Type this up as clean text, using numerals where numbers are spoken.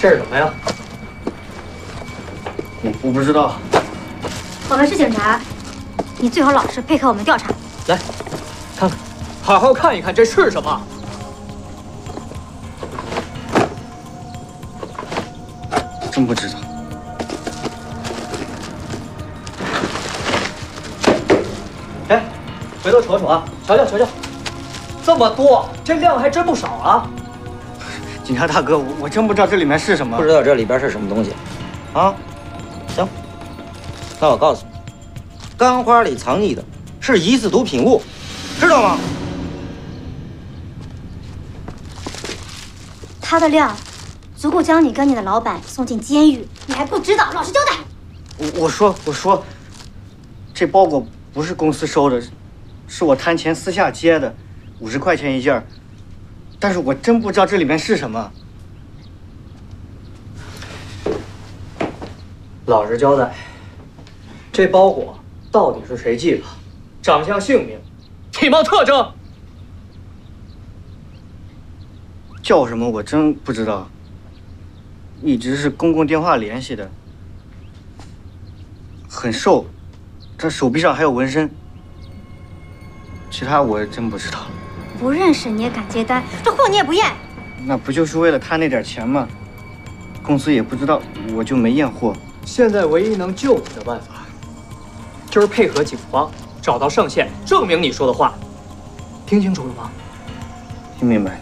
这是什么呀？ 我不知道。 我们是警察，你最好老实配合我们调查。 来，看看，好好看一看，这是什么？ 真不知道。 哎，回头瞅瞅啊，瞧瞧瞧瞧，这么多，这量还真不少啊！ 警察大哥，我真不知道这里面是什么。 不知道这里边是什么东西，啊？行，那我告诉你，干花里藏匿的是疑似毒品物，知道吗？ 它的量足够将你跟你的老板送进监狱，你还不知道？老实交代。 我说，这包裹不是公司收的，是我摊前私下接的，50块钱一件。但是我真不知道这里面是什么。 老实交代，这包裹到底是谁寄的？长相、姓名、体貌特征， 叫什么我真不知道。一直是公共电话联系的，很瘦，这手臂上还有纹身。其他我真不知道。 不认识你也敢接单，这货你也不验？ 那不就是为了贪那点钱吗？公司也不知道，我就没验货。 现在唯一能救你的办法，就是配合警方找到上线，证明你说的话。听清楚了吗？ 听明白。